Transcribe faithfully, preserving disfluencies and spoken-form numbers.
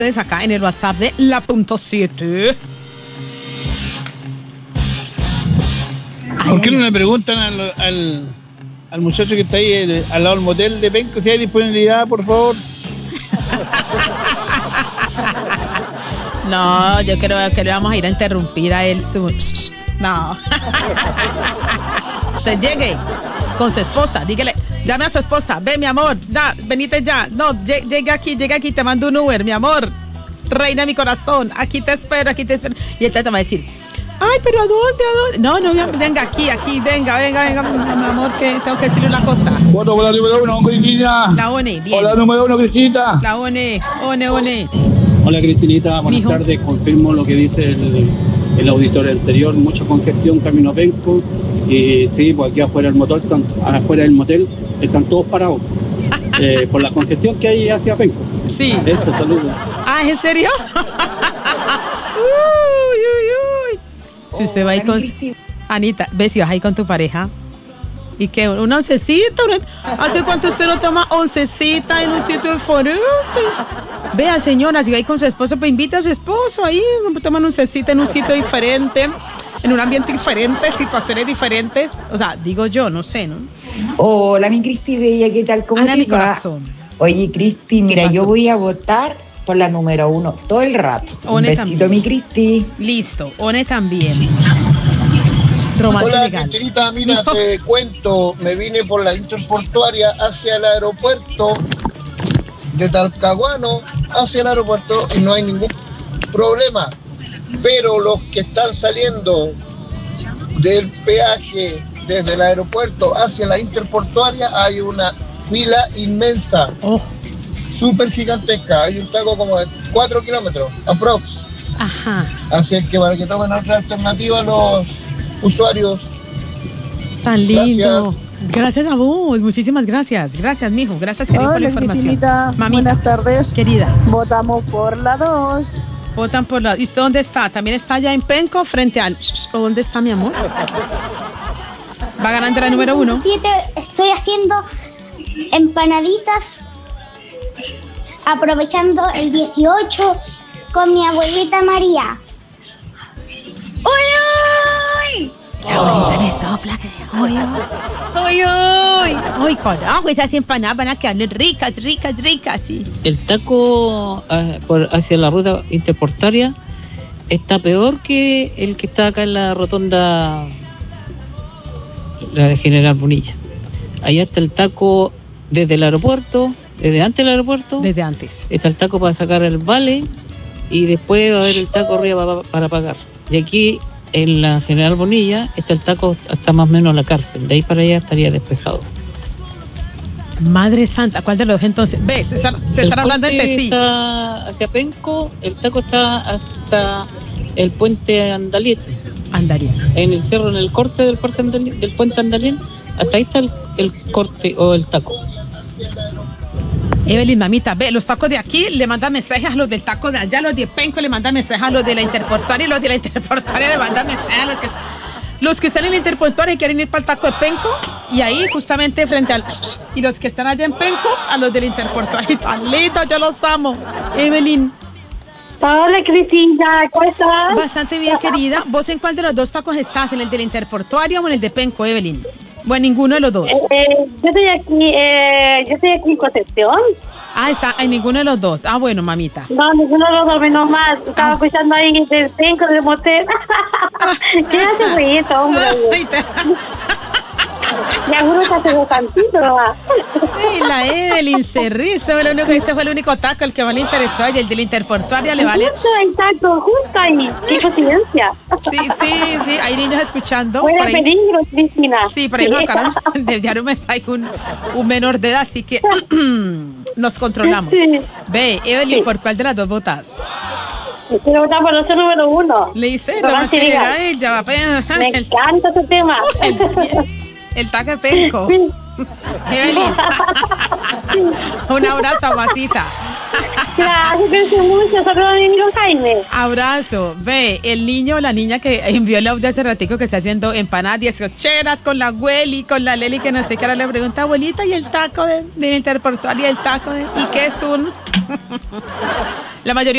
acá en el WhatsApp de La Punto siete. ¿Por qué no le preguntan al, al, al muchacho que está ahí el, al lado del motel de Penco si hay disponibilidad, por favor? No, yo creo que le vamos a ir a interrumpir a él su... No. Usted llegue con su esposa, dígale, llame a su esposa, ve mi amor, da, venite ya, no, llegue aquí, llegue aquí, te mando un Uber, mi amor, reina de mi corazón, aquí te espero, aquí te espero. Y él te va a decir, ay, pero ¿a dónde, a dónde? No, no, venga aquí, aquí, venga, venga, venga, mi amor, que tengo que decirle una cosa. Voto por la número uno, Cristina. La ONE, bien. Hola, número uno, Cristina. La ONE, ONE, ONE. Hola, Cristinita, buenas Mijo. tardes, confirmo lo que dice el, el auditor anterior, mucha congestión camino a Penco, y sí, pues aquí afuera del motel, están, afuera del motel, están todos parados, eh, por la congestión que hay hacia Penco. Sí. Eso, saludos. Ah, ¿en serio? Uy, uy, uy. Si usted va ahí con... Anita, ves si vas ahí con tu pareja. ¿Y qué? ¿Una oncecita? ¿Hace cuánto usted no toma oncecita en un sitio diferente? Vea, señora, si va ahí con su esposo, pues invita a su esposo ahí. Toman oncecita en un sitio diferente, en un ambiente diferente, situaciones diferentes. O sea, digo yo, no sé, ¿no? Hola, mi Cristi Bella, ¿qué tal? ¿Cómo Ana, te mi va? corazón. Oye, Cristi, mira, pasó? yo voy a votar por la número uno todo el rato. Un One besito, también. mi Cristi. Listo, One también. Romance Hola, legal. Cristinita, mira, No. te cuento, me vine por la interportuaria hacia el aeropuerto de Talcahuano hacia el aeropuerto y no hay ningún problema, pero los que están saliendo del peaje desde el aeropuerto hacia la interportuaria hay una fila inmensa, Oh, súper gigantesca, hay un taco como de cuatro kilómetros, aprox, ajá. así que para que tomen otra alternativa los usuarios. Tan lindo. Gracias. Gracias a vos, muchísimas gracias. Gracias, mijo. Gracias, querido, por la Hola, información. Cristinita. Mami, Buenas tardes. querida, Votamos por la dos. votan por la... ¿Y usted dónde está? ¿También está allá en Penco frente al... ¿O dónde está, mi amor? Va ganando la número uno. Siete, estoy haciendo empanaditas aprovechando el dieciocho con mi abuelita María. ¡Uy, uy! La abuelita le sopla que... ¡Uy, uy! ¡Uy, uy! ¡Uy, carajo! Esas empanadas van a quedarle ricas, ricas, ricas, sí. El taco ah, por, hacia la ruta interportaria está peor que el que está acá en la rotonda, la de General Bonilla. Allá está el taco desde el aeropuerto, desde antes del aeropuerto. Desde antes. Está el taco para sacar el vale y después va a haber el taco arriba para, para pagar. Y aquí en la General Bonilla está el taco hasta más o menos la cárcel. De ahí para allá estaría despejado. Madre santa, ¿cuál de los dos entonces? ¿Ves? Se están, se están El hablando puente entre sí. está hacia Penco, el taco está hasta el puente Andalien. Andaría. En el cerro, en el corte del, puente Andalien, del puente Andalien, hasta ahí está el, el corte o el taco. Evelyn, mamita, ve, los tacos de aquí le mandan mensajes a los del taco de allá, los de Penco le mandan mensajes a los de la interportuaria y los de la interportuaria le mandan mensajes a los que... Los que están en la interportuaria quieren ir para el taco de Penco y ahí justamente frente al... Y los que están allá en Penco a los de la interportuaria. Tan lindos, yo los amo. Evelyn, Hola, Cristina, ¿cómo estás? bastante bien, querida. ¿Vos en cuál de los dos tacos estás? ¿En el de la interportuaria o en el de Penco, Evelyn? Bueno, ninguno de los dos. Eh, yo estoy aquí, eh, yo estoy aquí en Concepción. Ah, está en ninguno de los dos. Ah, bueno, mamita. No, ninguno de los dos, menos más. Estaba escuchando ahí del Penco, del motel. ¿Qué hace ruido, hombre? Ay, te- Ya juro que hace tantito, ¿verdad? Ay, la Evelyn se ríe. Ese fue el único, ese fue el único taco el que más le interesó a ella. El de la interportuaria le vale. Justo, exacto, justo ahí. Qué coincidencia. Sí, sí, sí. Hay niños escuchando. Fuera por ahí. peligro, Cristina. Sí, por ahí nos acaban de enviar un mensaje, un, un menor de edad, así que nos controlamos. Sí. Ve, Evelyn, Sí. ¿por cuál de las dos votas? Quiero votar por el número uno. Le dice, Romance romance legal. legal, ya va, pues, Me el, encanta ese tema. el, el taco de Penco. Evelyn, un abrazo, aguacita. Gracias, gracias mucho. Saludos a mi amigo Jaime. Abrazo. Ve, el niño o la niña que envió el audio hace ratico que está haciendo empanadas dieciocheras con la abueli, con la Leli, que no sé qué, ahora le pregunta, abuelita, ¿y el taco de, de Interportuaria? ¿Y el taco de...? ¿Y qué es un...? La mayoría